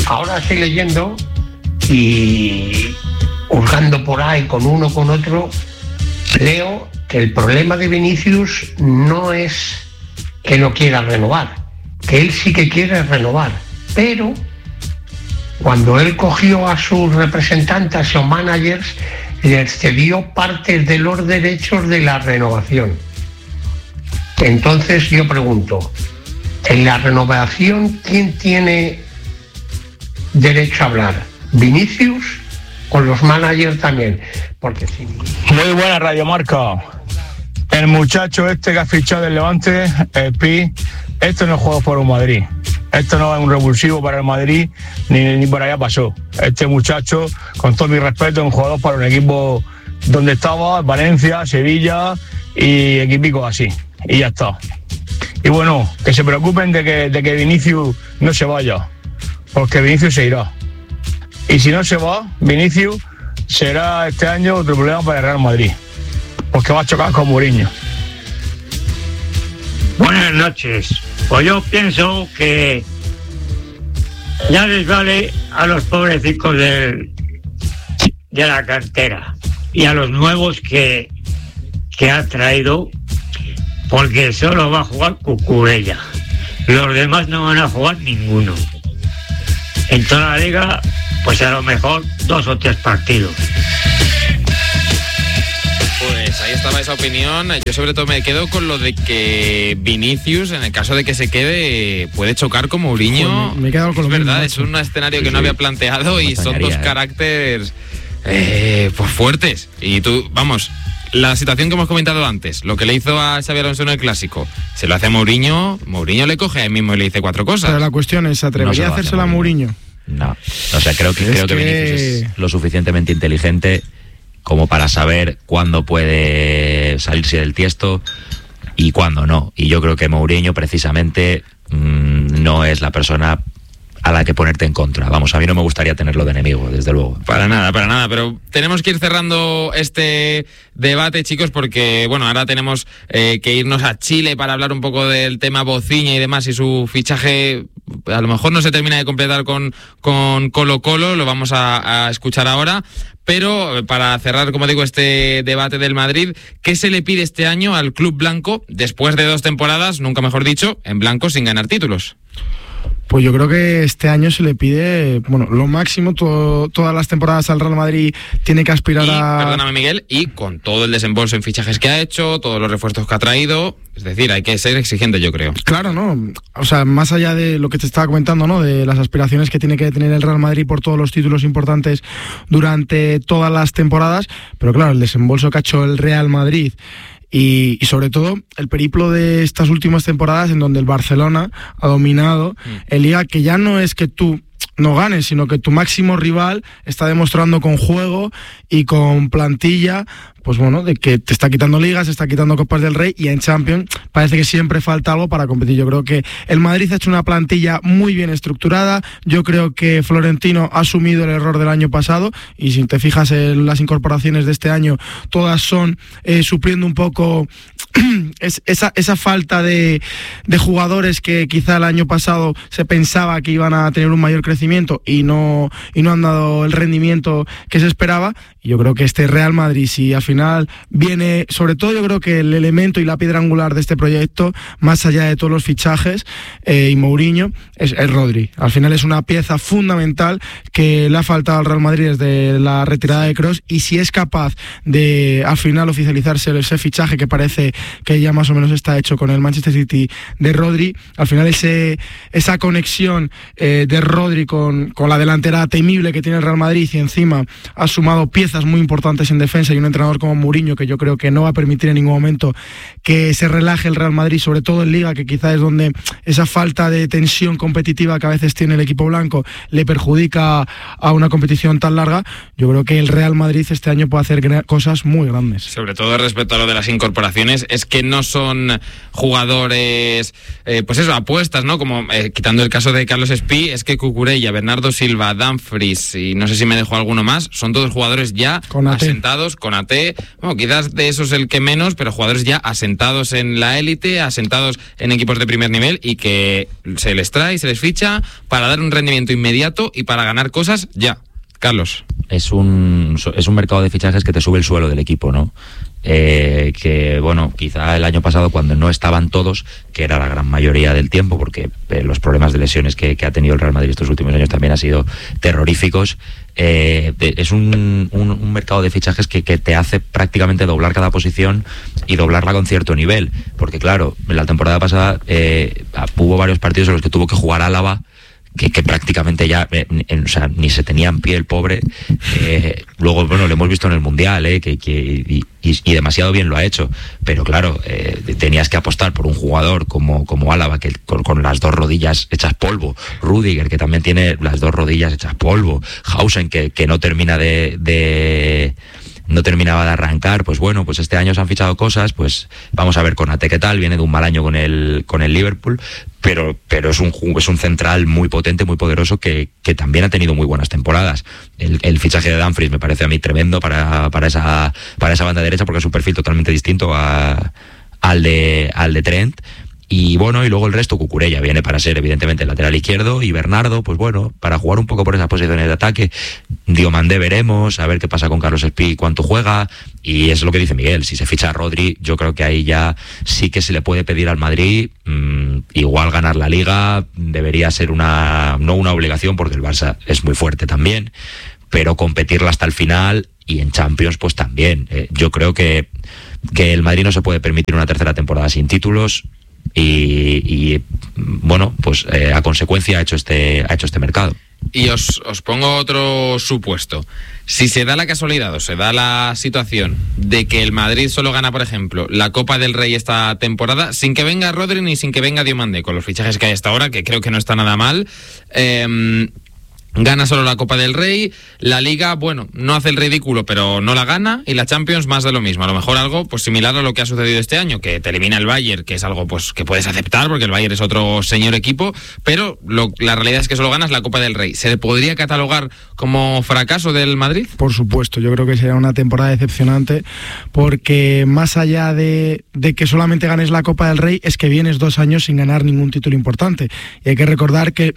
ahora estoy leyendo y hurgando por ahí con uno con otro, leo que el problema de Vinicius no es que no quiera renovar, que él sí que quiere renovar, pero cuando él cogió a sus representantes, a sus managers, les cedió partes de los derechos de la renovación. Entonces yo pregunto, en la renovación, ¿quién tiene derecho a hablar? ¿Vinicius o los managers también? Porque si... Muy buena Radio Marca. El muchacho este que ha fichado del Levante, el Pi, esto no juega por un Madrid. Esto no es un revulsivo para el Madrid, ni por allá pasó. Este muchacho, con todo mi respeto, es un jugador para un equipo donde estaba, Valencia, Sevilla y equipicos así. Y ya está. Y bueno, que se preocupen de que Vinicius no se vaya, porque Vinicius se irá. Y si no se va, Vinicius será este año otro problema para el Real Madrid, porque va a chocar con Mourinho. Buenas noches. Pues yo pienso que ya les vale a los pobrecitos de la cantera y a los nuevos que ha traído, porque solo va a jugar Cucurella. Los demás no van a jugar ninguno. En toda la liga, pues a lo mejor 2 o 3 partidos. Pues ahí estaba esa opinión. Yo sobre todo me quedo con lo de que Vinicius, en el caso de que se quede, puede chocar con Mourinho. Me he quedado con lo mismo. Es verdad, es un escenario que no había planteado y son dos caracteres pues fuertes. Y tú, vamos, la situación que hemos comentado antes, lo que le hizo a Xabi Alonso en el Clásico, se lo hace a Mourinho le coge a él mismo y le dice 4 cosas. Pero la cuestión es, ¿se atrevería a hacérsela a Mourinho? No, o sea, creo que Vinicius es lo suficientemente inteligente como para saber cuándo puede salirse del tiesto y cuándo no. Y yo creo que Mourinho precisamente no es la persona a la que ponerte en contra. Vamos, a mí no me gustaría tenerlo de enemigo, desde luego. Para nada, pero tenemos que ir cerrando este debate, chicos, porque, bueno, ahora tenemos que irnos a Chile para hablar un poco del tema Bociña y demás, y su fichaje a lo mejor no se termina de completar con Colo-Colo, lo vamos a escuchar ahora. Pero para cerrar, como digo, este debate del Madrid, ¿qué se le pide este año al club blanco después de 2 temporadas, nunca mejor dicho, en blanco sin ganar títulos? Pues yo creo que este año se le pide, bueno, lo máximo. Todas las temporadas al Real Madrid tiene que aspirar Perdóname, Miguel, y con todo el desembolso en fichajes que ha hecho, todos los refuerzos que ha traído, es decir, hay que ser exigente, yo creo. Claro, ¿no? O sea, más allá de lo que te estaba comentando, ¿no? De las aspiraciones que tiene que tener el Real Madrid por todos los títulos importantes durante todas las temporadas, pero claro, el desembolso que ha hecho el Real Madrid y sobre todo el periplo de estas últimas temporadas en donde el Barcelona ha dominado en Liga, que ya no es que tú no ganes, sino que tu máximo rival está demostrando con juego y con plantilla, pues bueno, de que te está quitando ligas, te está quitando Copas del Rey, y en Champions parece que siempre falta algo para competir. Yo creo que el Madrid ha hecho una plantilla muy bien estructurada. Yo creo que Florentino ha asumido el error del año pasado, y si te fijas en las incorporaciones de este año, todas son supliendo un poco esa falta de jugadores que quizá el año pasado se pensaba que iban a tener un mayor crecimiento y no han dado el rendimiento que se esperaba. Y yo creo que este Real Madrid, si al final viene, sobre todo yo creo que el elemento y la piedra angular de este proyecto, más allá de todos los fichajes y Mourinho, es Rodri. Al final es una pieza fundamental que le ha faltado al Real Madrid desde la retirada de Kroos, y si es capaz de al final oficializarse ese fichaje que parece que ya más o menos está hecho con el Manchester City de Rodri, al final esa conexión de Rodri con la delantera temible que tiene el Real Madrid, y encima ha sumado piezas muy importantes en defensa y un entrenador como Mourinho, que yo creo que no va a permitir en ningún momento que se relaje el Real Madrid, sobre todo en Liga, que quizás es donde esa falta de tensión competitiva que a veces tiene el equipo blanco le perjudica a una competición tan larga. Yo creo que el Real Madrid este año puede hacer cosas muy grandes. Sobre todo respecto a lo de las incorporaciones, es que no son jugadores, pues eso, apuestas, ¿no? Como quitando el caso de Carlos Espí, es que Cucurella, Bernardo Silva, Dumfries y no sé si me dejo alguno más, son todos jugadores ya Konaté. asentados, Konaté, bueno, quizás de esos el que menos, pero jugadores ya asentados en la élite, asentados en equipos de primer nivel y que se les trae, se les ficha para dar un rendimiento inmediato y para ganar cosas ya. Carlos. Es un mercado de fichajes que te sube el suelo del equipo, ¿no? Que bueno, quizá el año pasado cuando no estaban todos, que era la gran mayoría del tiempo, porque los problemas de lesiones que ha tenido el Real Madrid estos últimos años también han sido terroríficos, es un mercado de fichajes que te hace prácticamente doblar cada posición y doblarla con cierto nivel, porque claro, en la temporada pasada hubo varios partidos en los que tuvo que jugar Álava, que prácticamente ya o sea, ni se tenía en pie el pobre. Luego, bueno, lo hemos visto en el Mundial, y demasiado bien lo ha hecho, pero claro, tenías que apostar por un jugador como Álava, que con las dos rodillas hechas polvo, Rüdiger, que también tiene las dos rodillas hechas polvo, Hausen, que no termina no terminaba de arrancar. Pues bueno, pues este año se han fichado cosas, pues vamos a ver Konaté qué tal, viene de un mal año con el Liverpool, pero es un central muy potente, muy poderoso, que también ha tenido muy buenas temporadas. El fichaje de Dumfries me parece a mí tremendo para esa banda derecha, porque es un perfil totalmente distinto al de Trent. Y bueno, y luego el resto, Cucurella viene para ser evidentemente el lateral izquierdo, y Bernardo, pues bueno, para jugar un poco por esas posiciones de ataque. Diomandé veremos, a ver qué pasa con Carlos Espí, cuánto juega, y es lo que dice Miguel, si se ficha a Rodri, yo creo que ahí ya sí que se le puede pedir al Madrid, igual ganar la Liga, debería ser no una obligación, porque el Barça es muy fuerte también, pero competirla hasta el final, y en Champions pues también. Yo creo que el Madrid no se puede permitir una tercera temporada sin títulos, y bueno, pues a consecuencia ha hecho este mercado. Y os pongo otro supuesto. Si se da la casualidad o se da la situación de que el Madrid solo gana, por ejemplo, la Copa del Rey esta temporada, sin que venga Rodri ni sin que venga Diomandé, con los fichajes que hay hasta ahora, que creo que no está nada mal, gana solo la Copa del Rey, la Liga, bueno, no hace el ridículo, pero no la gana, y la Champions más de lo mismo. A lo mejor algo pues similar a lo que ha sucedido este año, que te elimina el Bayern, que es algo pues que puedes aceptar, porque el Bayern es otro señor equipo, pero la realidad es que solo ganas la Copa del Rey. ¿Se le podría catalogar como fracaso del Madrid? Por supuesto, yo creo que será una temporada decepcionante, porque más allá de que solamente ganes la Copa del Rey, es que vienes 2 años sin ganar ningún título importante. Y hay que recordar que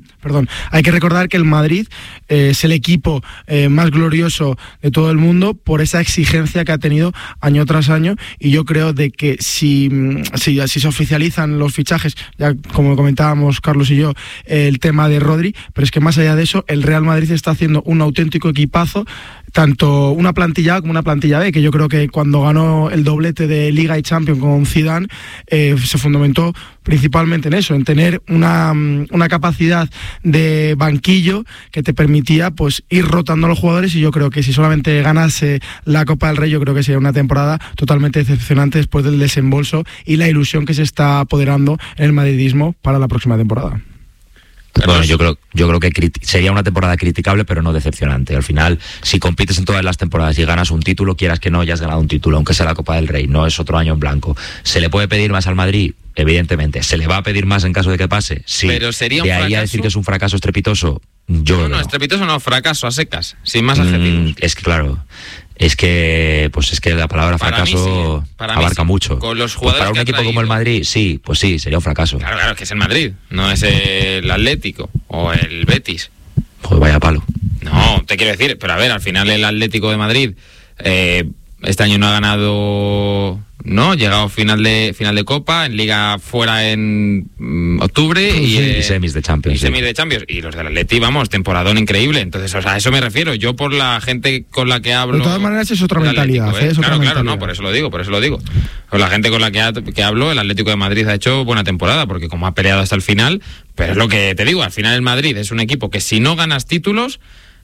el Madrid es el equipo más glorioso de todo el mundo por esa exigencia que ha tenido año tras año, y yo creo de que si se oficializan los fichajes, ya como comentábamos Carlos y yo, el tema de Rodri, pero es que más allá de eso, el Real Madrid está haciendo un auténtico equipazo, tanto una plantilla A como una plantilla B, que yo creo que cuando ganó el doblete de Liga y Champions con Zidane, se fundamentó principalmente en eso, en tener una capacidad de banquillo que te permitía pues ir rotando a los jugadores, y yo creo que si solamente ganase la Copa del Rey, yo creo que sería una temporada totalmente decepcionante después del desembolso y la ilusión que se está apoderando en el madridismo para la próxima temporada. Bueno, yo creo que sería una temporada criticable, pero no decepcionante. Al final, si compites en todas las temporadas y ganas un título, quieras que no, ya has ganado un título, aunque sea la Copa del Rey, no es otro año en blanco. ¿Se le puede pedir más al Madrid? Evidentemente. ¿Se le va a pedir más en caso de que pase? Sí. Pero sería un de ahí fracaso. A decir que es un fracaso estrepitoso, No, estrepitoso no, fracaso a secas, sin más adjetivos. Es que claro, es que la palabra fracaso abarca mucho. Con los jugadores para un equipo como el Madrid, sí, pues sí, sería un fracaso. Claro, que es el Madrid, no es el Atlético o el Betis. Pues vaya palo. No, te quiero decir, pero a ver, al final el Atlético de Madrid este año no ha ganado, no, llegado a final de Copa, en Liga fuera en octubre, y semis de Champions. Y los del Atleti, vamos, temporadón increíble. Entonces, o sea, a eso me refiero. Yo por la gente con la que hablo... De todas maneras es otra mentalidad. Claro, no, por eso lo digo. Con la gente con la que hablo, el Atlético de Madrid ha hecho buena temporada, porque como ha peleado hasta el final, pero es lo que te digo, al final el Madrid es un equipo que si no ganas títulos...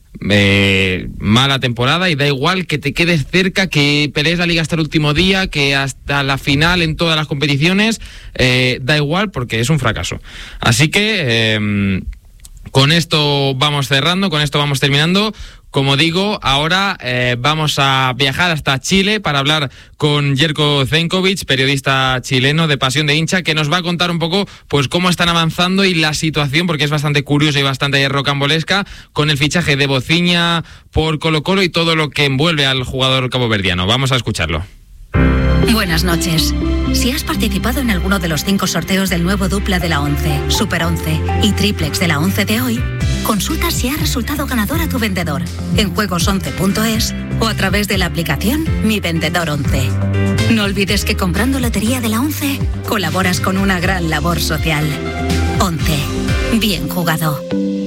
mala temporada, y da igual que te quedes cerca, que pelees la Liga hasta el último día, que hasta la final en todas las competiciones, da igual, porque es un fracaso. Así que con esto vamos cerrando, con esto vamos terminando. como digo, ahora vamos a viajar hasta Chile para hablar con Jerko Zenkovic, periodista chileno de Pasión de Hincha, que nos va a contar un poco pues cómo están avanzando y la situación, porque es bastante curiosa y bastante rocambolesca, con el fichaje de Bociña por Colo-Colo y todo lo que envuelve al jugador caboverdiano. Vamos a escucharlo. Buenas noches. Si has participado en alguno de los 5 sorteos del nuevo dupla de la 11, Super 11 y triplex de la 11 de hoy, consulta si ha resultado ganador a tu vendedor en juegos11.es o a través de la aplicación Mi Vendedor 11. No olvides que comprando lotería de la 11 colaboras con una gran labor social. 11. Bien jugado.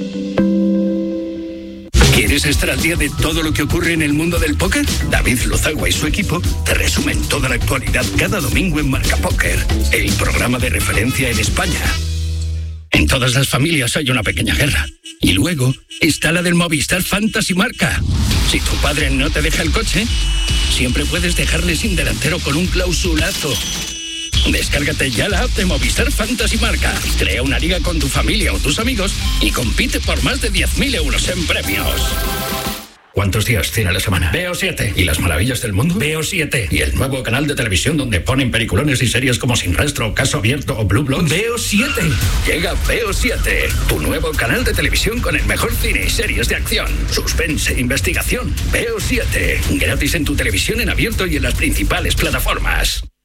¿Quieres estar al día de todo lo que ocurre en el mundo del póker? David Lozagua y su equipo te resumen toda la actualidad cada domingo en Marca Póker, el programa de referencia en España. En todas las familias hay una pequeña guerra. Y luego está la del Movistar Fantasy Marca. Si tu padre no te deja el coche, siempre puedes dejarle sin delantero con un clausulazo. Descárgate ya la app de Movistar Fantasy Marca. Crea una liga con tu familia o tus amigos y compite por más de 10.000 euros en premios. ¿Cuántos días tiene la semana? Veo 7. ¿Y las maravillas del mundo? Veo 7. ¿Y el nuevo canal de televisión donde ponen peliculones y series como Sin Rastro, Caso Abierto o Blue Bloods? Veo 7. Llega Veo 7, tu nuevo canal de televisión con el mejor cine y series de acción, suspense e investigación. Veo 7. Gratis en tu televisión en abierto y en las principales plataformas.